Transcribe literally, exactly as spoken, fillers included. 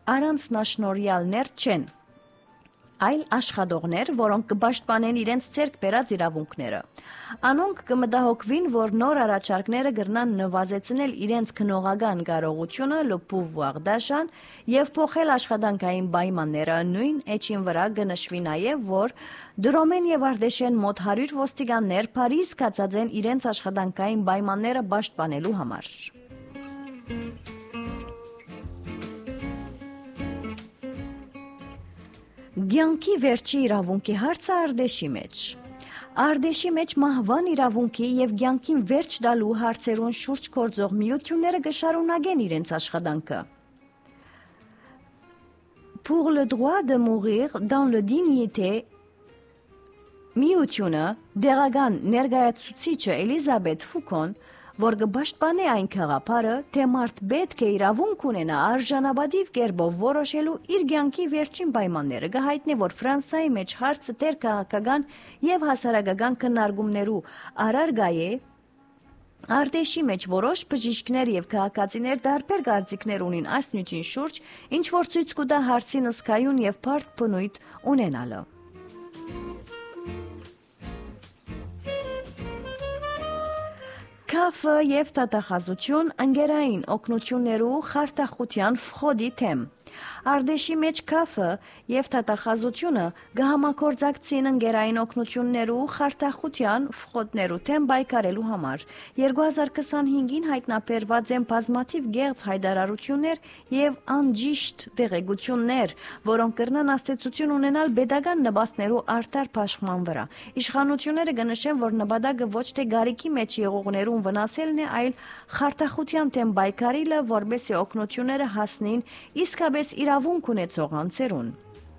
առանձնաշնորհյալներ չեն, այլ աշխատողներ, որոնք կպաշտպանեն իրենց ձեռք բերած իրավունքները։ Անոնք կմտահոգվին, որ նոր առաջարկները կրնան նվազեցնել իրենց քննողական կարողությունը լփուվ վաղդաշան եւ փոխել աշխատանքային պայմանները։ Նույն էջին վրա կնշվի նաեւ, որ Դրոմեն եւ Արտեշեն մոտ հարյուր ոստիկաններ Փարիզ կացած են իրենց աշխատանքային պայմանները պաշտպանելու համար։ Գյանքի վերջի իրավունքի հարցը Արտեշի մեջ։ Արտեշի մեջ մահվան իրավունքի եւ գյանքին վերջ տալու հարցերուն շուրջ գործող միությունները կշարունակեն իրենց աշխատանքը։ Pour le droit de mourir dans le dignité միությունը դեղական ներկայացուցիչը Էլիզաբեթ Ֆուկոն, որ կպաշտպանի այն գաղափարը, թե մարդ պետք է իրավունք ունենա արժանապատիվ կերպով որոշելու իր կյանքի վերջին պայմանները, կհայտնի, որ Ֆրանսիայի մեջ հարցը դեր քաղաքական եւ հասարակական քննարկումներու առարկա է։ Արտեշի մեջ որոշ բժիշկներ եւ քաղաքացիներ տարբեր կարծիքներ ունին այս նյութին շուրջ, ինչ որ ցույց կտա հարցին ըսկայուն եւ բարդ բնույթ ունենալը։ Քաֆը եւ տատախազություն ընկերային օգնություններու խարտախության ֆխոդի թեմ։ Արտեշի մեջ քաֆը եւ տատախազությունը կհամագործակցին ընկերային օգնություններու խարտախության ֆխոդներու թեմ պայքարելու համար։ երկու հազար քսանհինգին հայտնաբերված են բազմաթիվ գեղձ հայտարարություններ եւ անջիշտ տեղեկություններ, որոնք կրնան աստեցություն ունենալ պետական նպաստներու արդար փաշխման վրա։ Իշխանությունները կնշեն, որ նպատակը ոչ թե գարիկի մեջ եղողներուն վնասելն է, այլ խարտախության թեմ պայքարելը, որպեսզի օգնությունները հասնին իսկապես իրավունք ունեցող անձերուն։